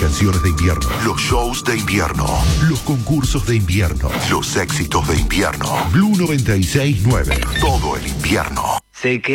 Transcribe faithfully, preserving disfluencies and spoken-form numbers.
canciones de invierno, los shows de invierno, los concursos de invierno, los éxitos de invierno. Blue noventa y seis nueve, todo el invierno. Sé que